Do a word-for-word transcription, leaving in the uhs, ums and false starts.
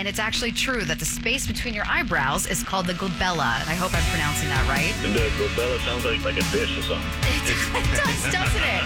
And it's actually true that the space between your eyebrows is called the glabella. And I hope I'm pronouncing that right. The glabella sounds like, like a fish or something. It does, doesn't it?